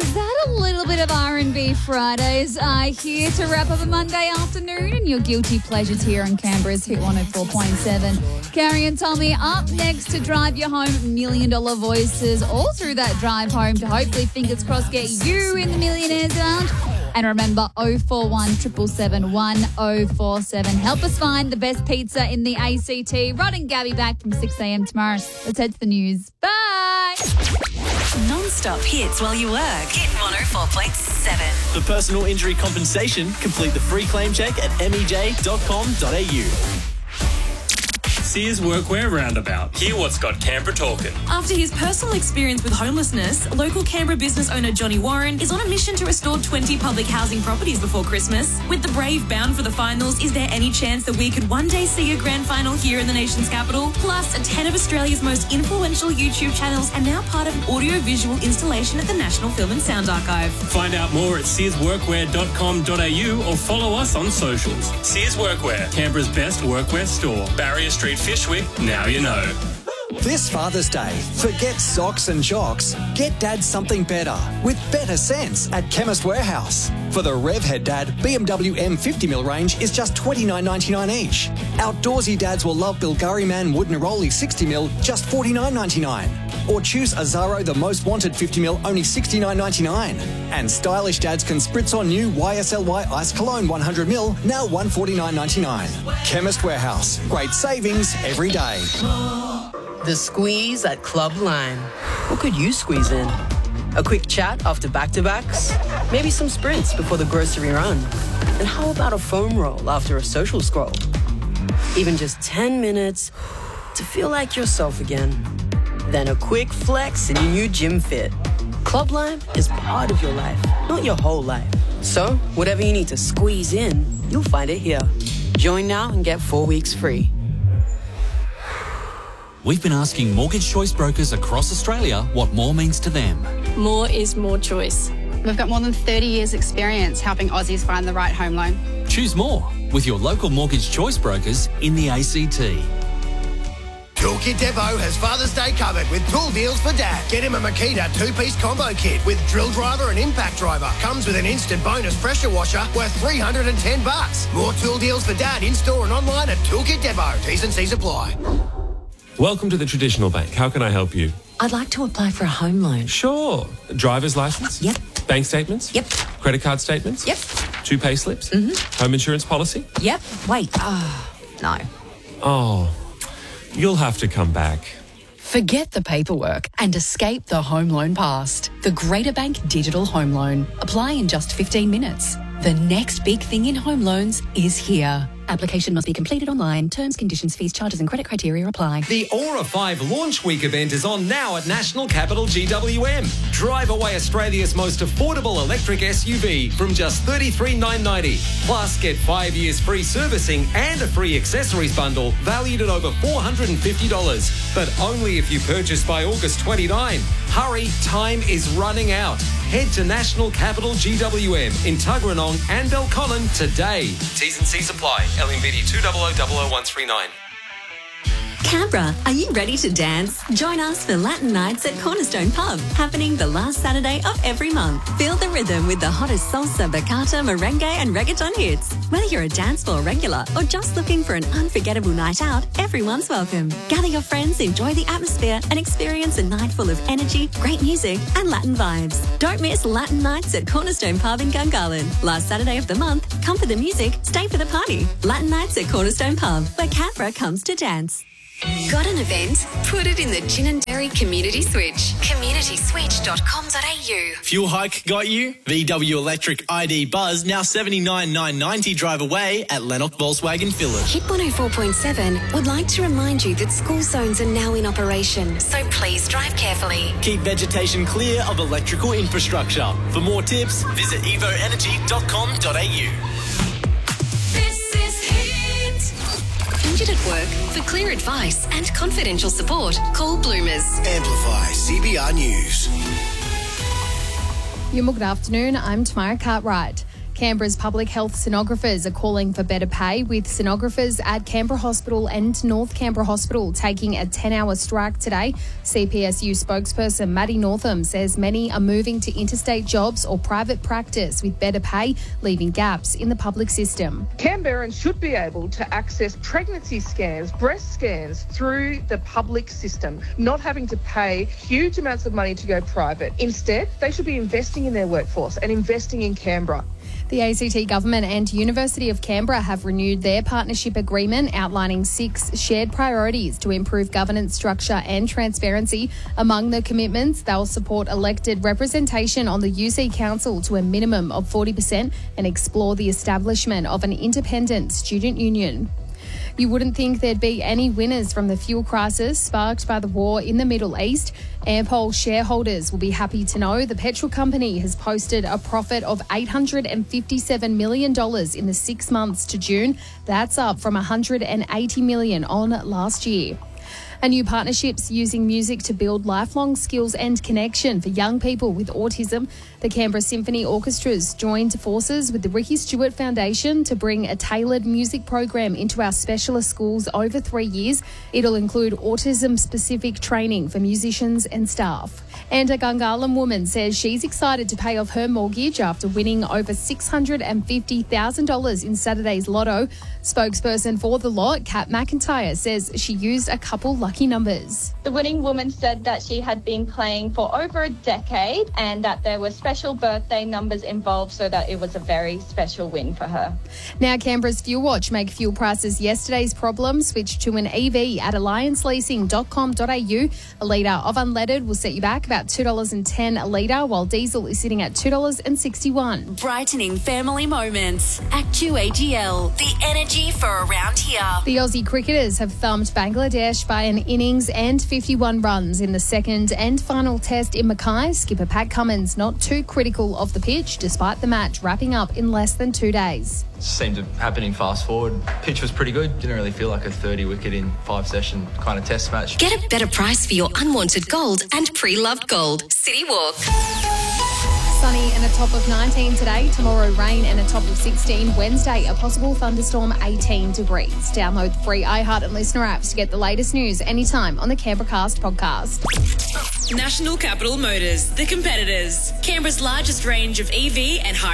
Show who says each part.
Speaker 1: Is that a little bit of R&B Fridays here to wrap up a Monday afternoon and your guilty pleasures here on Canberra's Hit 104.7. Carrie and Tommy up next to drive you home. $1 Million Voices all through that drive home to hopefully, fingers crossed, get you in the Millionaires Lounge. And remember, 041 777 1047. Help us find the best pizza in the ACT. Rod and Gabby back from 6 a.m. tomorrow. Let's head to the news. Bye.
Speaker 2: Non-stop hits while you work. Hit 104.7.
Speaker 3: For personal injury compensation, complete the free claim check at mej.com.au.
Speaker 4: Sears Workwear Roundabout. Hear what's got Canberra talking.
Speaker 5: After his personal experience with homelessness, local Canberra business owner Johnny Warren is on a mission to restore 20 public housing properties before Christmas. With the Brave bound for the finals, is there any chance that we could one day see a grand final here in the nation's capital? Plus, 10 of Australia's most influential YouTube channels are now part of an audio-visual installation at the National Film and Sound Archive.
Speaker 4: Find out more at searsworkwear.com.au or follow us on socials. Sears Workwear, Canberra's best workwear store. Barrier Street, Fishwick, now you know.
Speaker 6: This Father's Day, forget socks and jocks. Get Dad something better with better sense at Chemist Warehouse. For the Revhead Dad, BMW M50mm range is just $29.99 each. Outdoorsy dads will love Bilgari Man Wood Neroli 60mm, just $49.99. Or choose Azaro the Most Wanted 50mm, only $69.99. And stylish dads can spritz on new YSLY Ice Cologne 100ml, now $149.99. Chemist Warehouse, great savings every day.
Speaker 7: The squeeze at Club Lime. What could you squeeze in? A quick chat after back-to-backs? Maybe some sprints before the grocery run? And how about a foam roll after a social scroll? Even just 10 minutes to feel like yourself again. Then a quick flex in your new gym fit. Club Lime is part of your life, not your whole life. So, whatever you need to squeeze in, you'll find it here. Join now and get 4 weeks free.
Speaker 8: We've been asking mortgage choice brokers across Australia what more means to them.
Speaker 9: More is more choice.
Speaker 10: We've got more than 30 years' experience helping Aussies find the right home loan.
Speaker 8: Choose more with your local mortgage choice brokers in the ACT.
Speaker 11: Toolkit Depot has Father's Day covered with tool deals for Dad. Get him a Makita 2-piece combo kit with drill driver and impact driver. Comes with an instant bonus pressure washer worth $310. More tool deals for Dad in-store and online at Toolkit Depot. T's and C's apply.
Speaker 12: Welcome to the Traditional Bank. How can I help you?
Speaker 7: I'd like to apply for a home loan.
Speaker 12: Sure. Driver's license?
Speaker 7: Yep.
Speaker 12: Bank statements?
Speaker 7: Yep.
Speaker 12: Credit card statements?
Speaker 7: Yep.
Speaker 12: 2 pay slips?
Speaker 7: Mm-hmm.
Speaker 12: Home insurance policy?
Speaker 7: Yep. Wait. No.
Speaker 12: Oh, you'll have to come back.
Speaker 13: Forget the paperwork and escape the home loan past. The Greater Bank Digital Home Loan. Apply in just 15 minutes. The next big thing in home loans is here. Application must be completed online. Terms, conditions, fees, charges and credit criteria apply.
Speaker 14: The Aura 5 Launch Week event is on now at National Capital GWM. Drive away Australia's most affordable electric SUV from just $33,990. Plus, get 5 years free servicing and a free accessories bundle valued at over $450. But only if you purchase by August 29. Hurry, time is running out. Head to National Capital GWM in Tuggeranong and Belconnen today. T's and C's apply. LMBD 2000139.
Speaker 2: Canberra, are you ready to dance? Join us for Latin Nights at Cornerstone Pub, happening the last Saturday of every month. Feel the rhythm with the hottest salsa, bachata, merengue and reggaeton hits. Whether you're a dance floor regular or just looking for an unforgettable night out, everyone's welcome. Gather your friends, enjoy the atmosphere and experience a night full of energy, great music and Latin vibes. Don't miss Latin Nights at Cornerstone Pub in Gungahlin. Last Saturday of the month, come for the music, stay for the party. Latin Nights at Cornerstone Pub, where Canberra comes to dance.
Speaker 15: Got an event? Put it in the Ginninderry Community Switch. communityswitch.com.au.
Speaker 3: Fuel hike got you? VW Electric ID Buzz now $79,990 drive away at Lennox Volkswagen Village.
Speaker 15: Hit 104.7 would like to remind you that school zones are now in operation, so please drive carefully.
Speaker 3: Keep vegetation clear of electrical infrastructure. For more tips, visit evoenergy.com.au.
Speaker 15: Injured at work? For clear advice and confidential support, call Bloomers.
Speaker 11: Amplify CBR News.
Speaker 16: Good afternoon. I'm Tamara Cartwright. Canberra's public health sonographers are calling for better pay, with sonographers at Canberra Hospital and North Canberra Hospital taking a 10-hour strike today. CPSU spokesperson Maddie Northam says many are moving to interstate jobs or private practice with better pay, leaving gaps in the public system.
Speaker 17: Canberrans should be able to access pregnancy scans, breast scans through the public system, not having to pay huge amounts of money to go private. Instead, they should be investing in their workforce and investing in Canberra.
Speaker 16: The ACT Government and University of Canberra have renewed their partnership agreement, outlining 6 shared priorities to improve governance structure and transparency. Among the commitments, they'll support elected representation on the UC Council to a minimum of 40% and explore the establishment of an independent student union. You wouldn't think there'd be any winners from the fuel crisis sparked by the war in the Middle East. Ampol shareholders will be happy to know the petrol company has posted a profit of $857 million in the 6 months to June. That's up from $180 million on last year. And new partnerships using music to build lifelong skills and connection for young people with autism. The Canberra Symphony Orchestras joined forces with the Ricky Stewart Foundation to bring a tailored music program into our specialist schools over 3 years. It'll include autism-specific training for musicians and staff. And a Gungahlin woman says she's excited to pay off her mortgage after winning over $650,000 in Saturday's lotto. Spokesperson for the lot, Kat McIntyre, says she used a couple lucky numbers.
Speaker 18: The winning woman said that she had been playing for over a decade and that there were special birthday numbers involved, so that it was a very special win for her.
Speaker 16: Now, Canberra's Fuel Watch make fuel prices yesterday's problem switch to an EV at allianceleasing.com.au. A litre of unleaded will set you back about $2.10 a litre, while diesel is sitting at $2.61.
Speaker 2: Brightening family moments. ActuAGL, the energy for around here.
Speaker 16: The Aussie cricketers have thumped Bangladesh by an innings and 51 runs in the second and final test in Mackay. Skipper Pat Cummins not too critical of the pitch, despite the match wrapping up in less than 2 days.
Speaker 19: Seemed to happen in fast forward. Pitch was pretty good. Didn't really feel like a 30 wicket in 5 session kind of test match.
Speaker 15: Get a better price for your unwanted gold and pre-loved gold. City Walk.
Speaker 16: Sunny and a top of 19 today. Tomorrow, rain and a top of 16. Wednesday, a possible thunderstorm, 18 degrees. Download the free iHeart and Listener apps to get the latest news anytime on the Canberracast podcast.
Speaker 5: National Capital Motors, the competitors. Canberra's largest range of EV and hybrid